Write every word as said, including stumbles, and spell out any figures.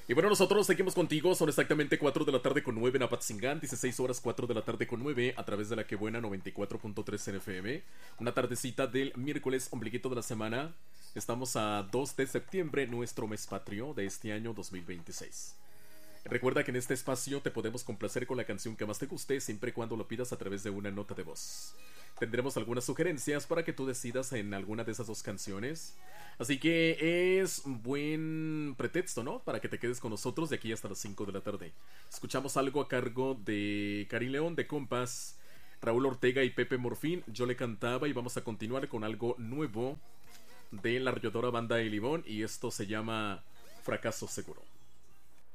Y bueno, nosotros seguimos contigo, son exactamente cuatro de la tarde con nueve en Apatzingán, dieciséis horas cuatro de la tarde con nueve a través de la que buena noventa y cuatro punto tres en F M. Una tardecita del miércoles, ombliguito de la semana. Estamos a dos de septiembre, nuestro mes patrio de este año dos mil veintiséis. Recuerda que en este espacio te podemos complacer con la canción que más te guste, siempre y cuando lo pidas a través de una nota de voz. Tendremos algunas sugerencias para que tú decidas en alguna de esas dos canciones. Así que es un buen pretexto, ¿no? Para que te quedes con nosotros de aquí hasta las cinco de la tarde. Escuchamos algo a cargo de Karim León de Compas, Raúl Ortega y Pepe Morfín. Yo le cantaba y vamos a continuar con algo nuevo de la arrolladora banda El Limón. Y esto se llama Fracaso Seguro.